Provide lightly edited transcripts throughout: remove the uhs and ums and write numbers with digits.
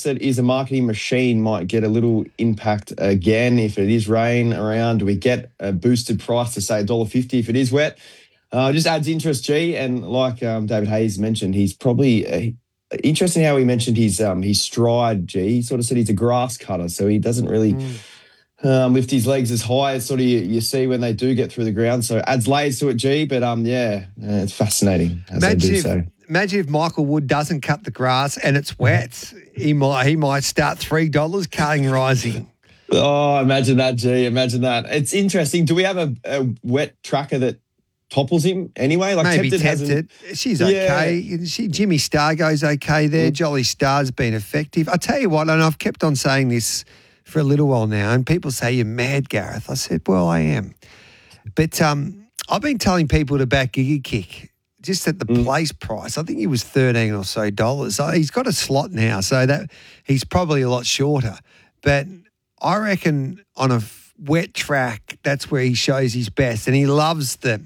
that is a marketing machine might get a little impact again. If it is rain around, we get a boosted price to say $1.50 if it is wet. Just adds interest, G. And like David Hayes mentioned, he's probably interesting how he mentioned his stride, G. He sort of said he's a grass cutter, so he doesn't really lift his legs as high as sort of you see when they do get through the ground. So adds layers to it, G. But it's fascinating as they do so. Imagine if Michael Wood doesn't cut the grass and it's wet. He might start $3 cutting rising. Oh, imagine that, G. Imagine that. It's interesting. Do we have a wet tracker that topples him anyway? Like maybe Tempted. She's okay. Yeah. Jimmy Star goes okay there. Jolly Star's been effective. I tell you what, and I've kept on saying this for a little while now, and people say, you're mad, Gareth. I said, well, I am. But I've been telling people to back Giga Kick just at the place price. I think he was $13 or so dollars. So he's got a slot now, so that he's probably a lot shorter. But I reckon on a wet track, that's where he shows his best, and he loves the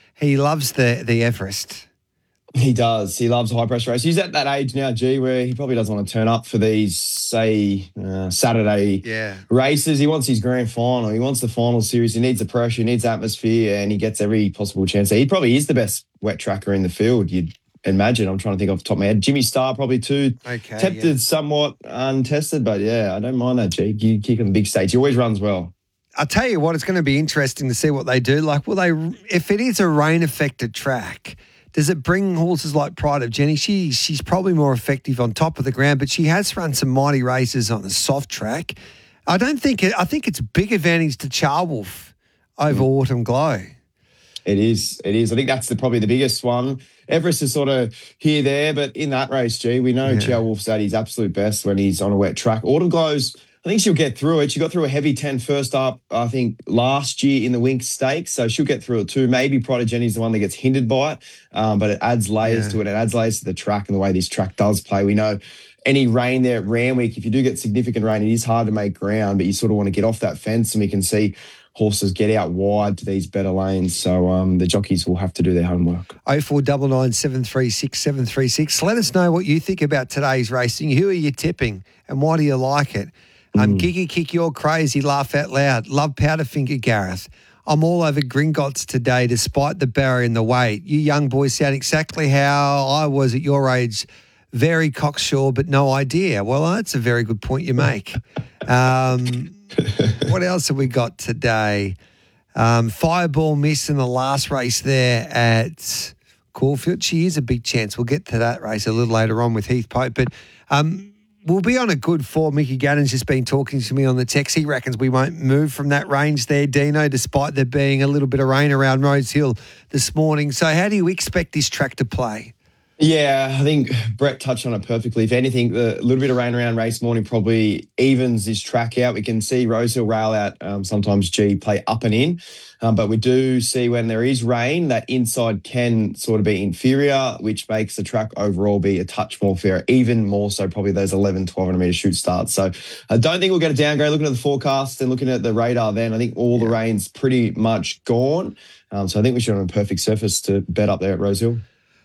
Everest. He does. He loves high pressure races. He's at that age now, G, where he probably doesn't want to turn up for these, say, Saturday races. He wants his grand final. He wants the final series. He needs the pressure. He needs atmosphere, and he gets every possible chance. He probably is the best wet tracker in the field, you'd imagine. I'm trying to think off the top of my head. Jimmy Star probably too. Okay, tempted, somewhat untested, but I don't mind that, G. You kick on the big stage. He always runs well. I'll tell you what, it's going to be interesting to see what they do. Like, if it is a rain-affected track, does it bring horses like Pride of Jenny? She's probably more effective on top of the ground, but she has run some mighty races on a soft track. I think it's big advantage to Charwolf over Autumn Glow. It is. I think that's probably the biggest one. Everest is sort of here, there, but in that race, G, we know Charwolf's at his absolute best when he's on a wet track. Autumn Glow's, I think she'll get through it. She got through a heavy 10 first up, I think, last year in the Winx Stakes, so she'll get through it too. Maybe Pride of Jenny's the one that gets hindered by it, but it adds layers to it. It adds layers to the track and the way this track does play. We know any rain there at Randwick, if you do get significant rain, it is hard to make ground, but you sort of want to get off that fence, and we can see horses get out wide to these better lanes. So the jockeys will have to do their homework. 0499 736 736. Let us know what you think about today's racing. Who are you tipping and why do you like it? Giga Kick, you're crazy, laugh out loud. Love Powderfinger, Gareth. I'm all over Gringotts today despite the barrier and the weight. You young boys sound exactly how I was at your age. Very cocksure, but no idea. Well, that's a very good point you make. What else have we got today? Fireball Miss in the last race there at Caulfield. She is a big chance. We'll get to that race a little later on with Heath Pope. But we'll be on a good four. Mickey Gannon's just been talking to me on the text. He reckons we won't move from that range there, Dino, despite there being a little bit of rain around Rose Hill this morning. So how do you expect this track to play? Yeah, I think Brett touched on it perfectly. If anything, the little bit of rain around race morning probably evens this track out. We can see Rosehill rail out sometimes play up and in, but we do see when there is rain, that inside can sort of be inferior, which makes the track overall be a touch more fair, even more so probably those 11, 1,200 metre shoot starts. So I don't think we'll get a downgrade. Looking at the forecast and looking at the radar then, I think all the rain's pretty much gone. So I think we should have a perfect surface to bet up there at Rosehill.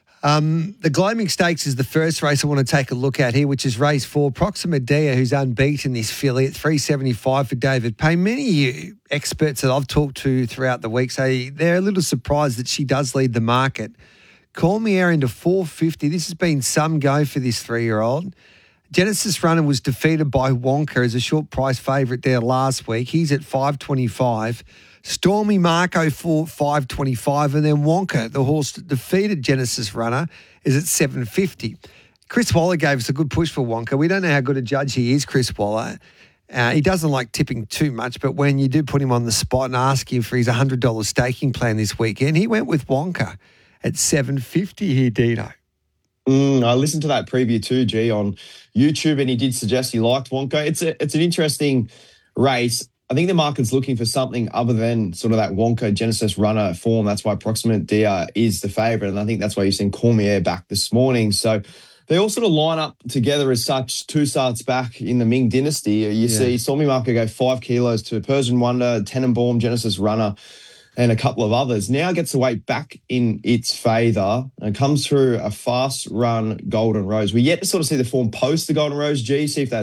The Gloaming Stakes is the first race I want to take a look at here, which is race 4. Proxima Dia, who's unbeaten this filly at $3.75 for David Payne. Many experts that I've talked to throughout the week say they're a little surprised that she does lead the market. Call Me Air into $4.50. This has been some go for this 3-year-old. Genesis Runner was defeated by Wonka as a short price favourite there last week. He's at $5.25. Stormy Marco for $5.25, and then Wonka, the horse that defeated Genesis Runner, is at $7.50. Chris Waller gave us a good push for Wonka. We don't know how good a judge he is, Chris Waller. He doesn't like tipping too much, but when you do put him on the spot and ask him for his $100 staking plan this weekend, he went with Wonka at $7.50 here, Dino. I listened to that preview too, G, on YouTube, and he did suggest he liked Wonka. It's an interesting race. I think the market's looking for something other than sort of that Wonka Genesis Runner form. That's why Proxima Dia is the favourite, and I think that's why you've seen Call Me Air back this morning. So they all sort of line up together as such. Two starts back in the Ming dynasty. You see Stormy Marco go 5 kilos to Persian Wonder, Tenenbaum, Genesis Runner, and a couple of others. Now gets the weight back in its favour and comes through a fast run Golden Rose. We're yet to sort of see the form post the Golden Rose, G, see if that